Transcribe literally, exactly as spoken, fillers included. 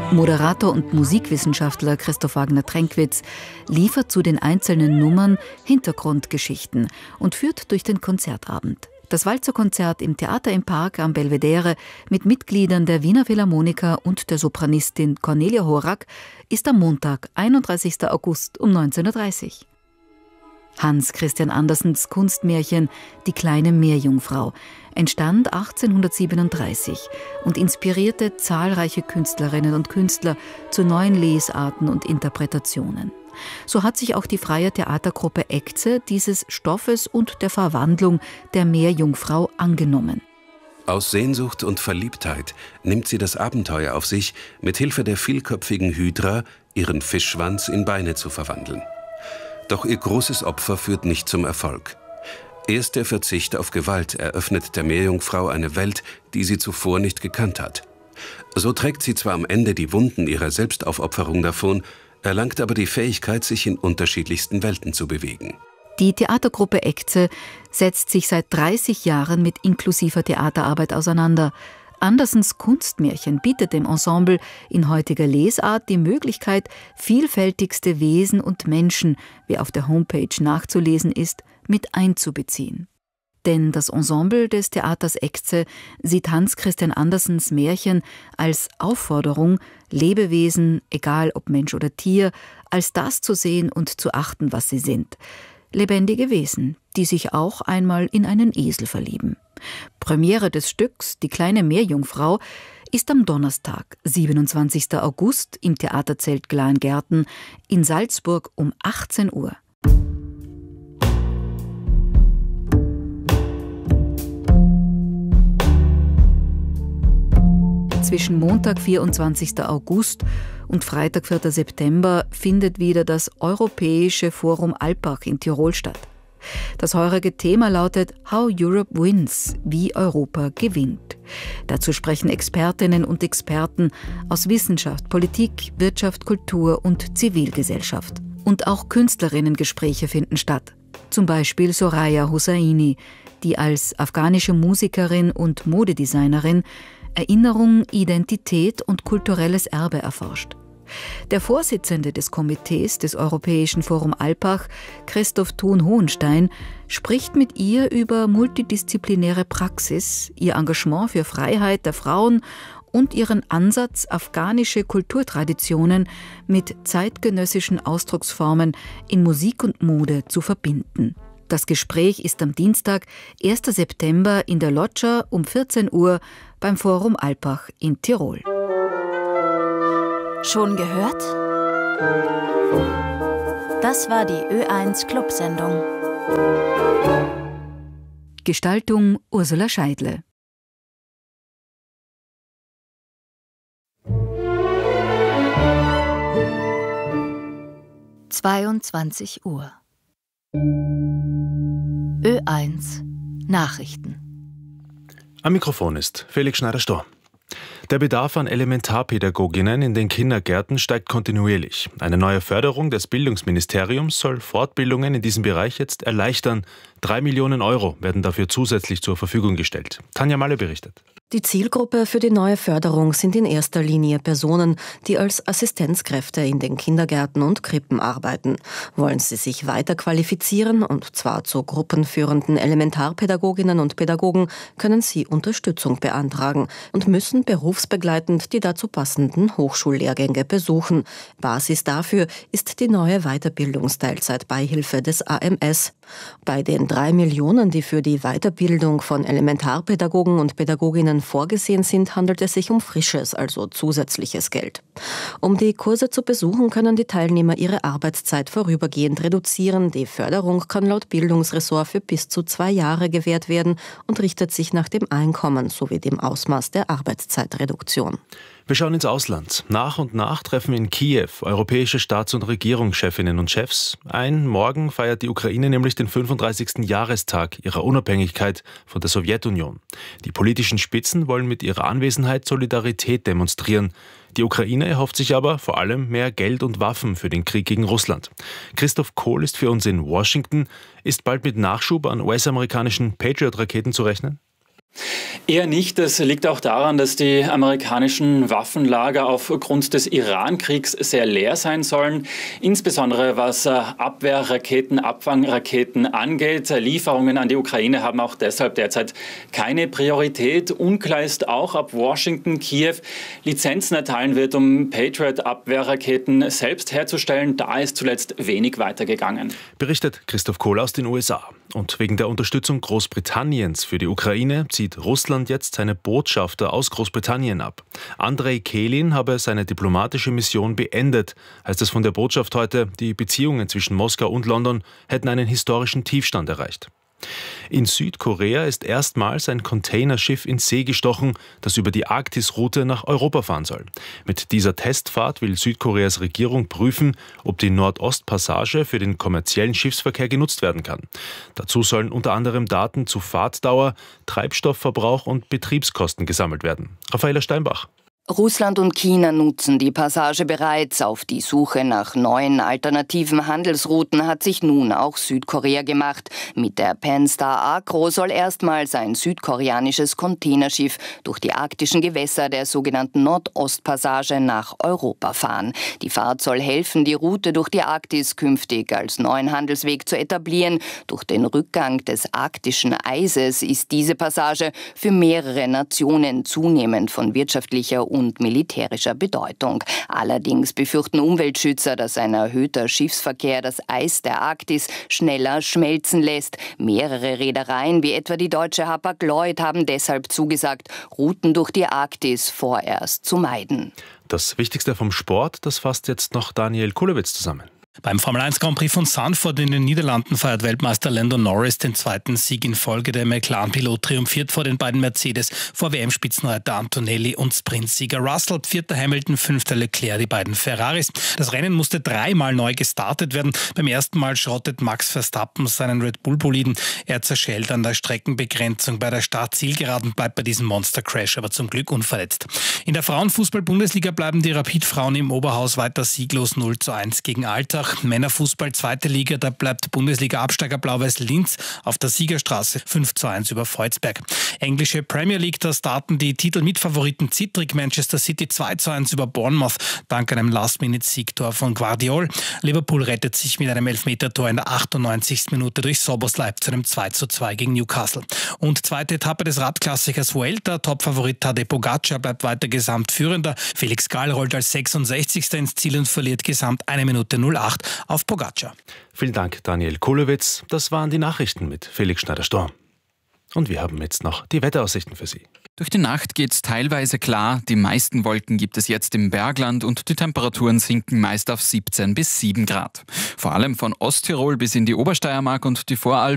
Moderator und Musikwissenschaftler Christoph Wagner-Tränkwitz liefert zu den einzelnen Nummern Hintergrundgeschichten und führt durch den Konzertabend. Das Walzerkonzert im Theater im Park am Belvedere mit Mitgliedern der Wiener Philharmoniker und der Sopranistin Cornelia Horak ist am Montag, einunddreißigsten August um neunzehn Uhr dreißig. Hans Christian Andersens Kunstmärchen »Die kleine Meerjungfrau« entstand achtzehnhundertsiebenunddreißig und inspirierte zahlreiche Künstlerinnen und Künstler zu neuen Lesarten und Interpretationen. So hat sich auch die freie Theatergruppe Ecce dieses Stoffes und der Verwandlung der Meerjungfrau angenommen. Aus Sehnsucht und Verliebtheit nimmt sie das Abenteuer auf sich, mit Hilfe der vielköpfigen Hydra ihren Fischschwanz in Beine zu verwandeln. Doch ihr großes Opfer führt nicht zum Erfolg. Erst der Verzicht auf Gewalt eröffnet der Meerjungfrau eine Welt, die sie zuvor nicht gekannt hat. So trägt sie zwar am Ende die Wunden ihrer Selbstaufopferung davon, erlangt aber die Fähigkeit, sich in unterschiedlichsten Welten zu bewegen. Die Theatergruppe Ecce setzt sich seit dreißig Jahren mit inklusiver Theaterarbeit auseinander. Andersens Kunstmärchen bietet dem Ensemble in heutiger Lesart die Möglichkeit, vielfältigste Wesen und Menschen, wie auf der Homepage nachzulesen ist, mit einzubeziehen. Denn das Ensemble des Theaters Ecce sieht Hans Christian Andersens Märchen als Aufforderung, Lebewesen, egal ob Mensch oder Tier, als das zu sehen und zu achten, was sie sind. Lebendige Wesen, die sich auch einmal in einen Esel verlieben. Premiere des Stücks »Die kleine Meerjungfrau« ist am Donnerstag, siebenundzwanzigsten August im Theaterzelt Glahengärten in Salzburg um achtzehn Uhr. Zwischen Montag, vierundzwanzigsten August und Freitag, vierten September findet wieder das Europäische Forum Alpbach in Tirol statt. Das heurige Thema lautet How Europe Wins, wie Europa gewinnt. Dazu sprechen Expertinnen und Experten aus Wissenschaft, Politik, Wirtschaft, Kultur und Zivilgesellschaft. Und auch Künstlerinnengespräche finden statt. Zum Beispiel Soraya Hosseini, die als afghanische Musikerin und Modedesignerin Erinnerung, Identität und kulturelles Erbe erforscht. Der Vorsitzende des Komitees des Europäischen Forum Alpbach, Christoph Thun-Hohenstein, spricht mit ihr über multidisziplinäre Praxis, ihr Engagement für Freiheit der Frauen und ihren Ansatz, afghanische Kulturtraditionen mit zeitgenössischen Ausdrucksformen in Musik und Mode zu verbinden. Das Gespräch ist am Dienstag, ersten September in der Loggia um vierzehn Uhr beim Forum Alpbach in Tirol. Schon gehört? Das war die Ö eins Clubsendung. Gestaltung Ursula Scheidle. zweiundzwanzig Uhr. Ö eins Nachrichten. Am Mikrofon ist Felix Schneider-Storr. Der Bedarf an Elementarpädagoginnen in den Kindergärten steigt kontinuierlich. Eine neue Förderung des Bildungsministeriums soll Fortbildungen in diesem Bereich jetzt erleichtern. Drei Millionen Euro werden dafür zusätzlich zur Verfügung gestellt. Tanja Malle berichtet. Die Zielgruppe für die neue Förderung sind in erster Linie Personen, die als Assistenzkräfte in den Kindergärten und Krippen arbeiten. Wollen sie sich weiter qualifizieren, und zwar zu gruppenführenden Elementarpädagoginnen und Pädagogen, können sie Unterstützung beantragen und müssen berufsbegleitend die dazu passenden Hochschullehrgänge besuchen. Basis dafür ist die neue Weiterbildungsteilzeitbeihilfe des A M S. Bei den drei Millionen, die für die Weiterbildung von Elementarpädagogen und Pädagoginnen vorgesehen sind, handelt es sich um frisches, also zusätzliches Geld. Um die Kurse zu besuchen, können die Teilnehmer ihre Arbeitszeit vorübergehend reduzieren. Die Förderung kann laut Bildungsressort für bis zu zwei Jahre gewährt werden und richtet sich nach dem Einkommen sowie dem Ausmaß der Arbeitszeitreduktion. Wir schauen ins Ausland. Nach und nach treffen in Kiew europäische Staats- und Regierungschefinnen und Chefs ein. Morgen feiert die Ukraine nämlich den fünfunddreißigsten Jahrestag ihrer Unabhängigkeit von der Sowjetunion. Die politischen Spitzen wollen mit ihrer Anwesenheit Solidarität demonstrieren. Die Ukraine erhofft sich aber vor allem mehr Geld und Waffen für den Krieg gegen Russland. Christoph Kohl ist für uns in Washington. Ist bald mit Nachschub an U S-amerikanischen Patriot-Raketen zu rechnen? Eher nicht. Das liegt auch daran, dass die amerikanischen Waffenlager aufgrund des Iran-Kriegs sehr leer sein sollen. Insbesondere was Abwehrraketen, Abfangraketen angeht. Lieferungen an die Ukraine haben auch deshalb derzeit keine Priorität. Unklar ist auch, ob Washington Kiew Lizenzen erteilen wird, um Patriot-Abwehrraketen selbst herzustellen. Da ist zuletzt wenig weitergegangen. Berichtet Christoph Kohl aus den U S A. Und wegen der Unterstützung Großbritanniens für die Ukraine zieht Russland jetzt seine Botschafter aus Großbritannien ab. Andrei Kelin habe seine diplomatische Mission beendet, heißt es von der Botschaft heute. Die Beziehungen zwischen Moskau und London hätten einen historischen Tiefstand erreicht. In Südkorea ist erstmals ein Containerschiff in See gestochen, das über die Arktisroute nach Europa fahren soll. Mit dieser Testfahrt will Südkoreas Regierung prüfen, ob die Nordostpassage für den kommerziellen Schiffsverkehr genutzt werden kann. Dazu sollen unter anderem Daten zu Fahrtdauer, Treibstoffverbrauch und Betriebskosten gesammelt werden. Raffaela Steinbach. Russland und China nutzen die Passage bereits. Auf die Suche nach neuen alternativen Handelsrouten hat sich nun auch Südkorea gemacht. Mit der Pan-Star Agro soll erstmals ein südkoreanisches Containerschiff durch die arktischen Gewässer der sogenannten Nordostpassage nach Europa fahren. Die Fahrt soll helfen, die Route durch die Arktis künftig als neuen Handelsweg zu etablieren. Durch den Rückgang des arktischen Eises ist diese Passage für mehrere Nationen zunehmend von wirtschaftlicher und militärischer Bedeutung. Allerdings befürchten Umweltschützer, dass ein erhöhter Schiffsverkehr das Eis der Arktis schneller schmelzen lässt. Mehrere Reedereien, wie etwa die deutsche Hapag-Lloyd, haben deshalb zugesagt, Routen durch die Arktis vorerst zu meiden. Das Wichtigste vom Sport, das fasst jetzt noch Daniel Kulewitz zusammen. Beim Formel eins Grand Prix von Zandvoort in den Niederlanden feiert Weltmeister Lando Norris den zweiten Sieg in Folge. Der McLaren-Pilot triumphiert vor den beiden Mercedes, vor W M-Spitzenreiter Antonelli und Sprintsieger Russell, vierter Hamilton, fünfter Leclerc, die beiden Ferraris. Das Rennen musste dreimal neu gestartet werden. Beim ersten Mal schrottet Max Verstappen seinen Red Bull-Boliden. Er zerschellt an der Streckenbegrenzung. Bei der Start-Zielgeraden bleibt bei diesem Monster-Crash aber zum Glück unverletzt. In der Frauenfußball-Bundesliga bleiben die Rapid-Frauen im Oberhaus weiter sieglos null zu eins gegen Altach. Männerfußball zweite Liga, da bleibt Bundesliga-Absteiger Blau-Weiß Linz auf der Siegerstraße fünf zu eins über Volzberg. Englische Premier League, da starten die Titelmitfavoriten zittrig. Manchester City zwei zu eins über Bournemouth, dank einem Last-Minute-Siegtor von Guardiol. Liverpool rettet sich mit einem Elfmetertor in der achtundneunzigsten Minute durch Szoboszlai zu einem zwei zu zwei gegen Newcastle. Und zweite Etappe des Radklassikers Vuelta, Topfavorit Tadej Pogacar bleibt weiter Gesamtführender. Felix Gall rollt als sechsundsechzigster ins Ziel und verliert Gesamt eine Minute null acht auf Pogacar. Vielen Dank, Daniel Kulewitz. Das waren die Nachrichten mit Felix Schneider-Storm. Und wir haben jetzt noch die Wetteraussichten für Sie. Durch die Nacht geht's teilweise klar. Die meisten Wolken gibt es jetzt im Bergland und die Temperaturen sinken meist auf siebzehn bis sieben Grad. Vor allem von Osttirol bis in die Obersteiermark und die Vorarlberg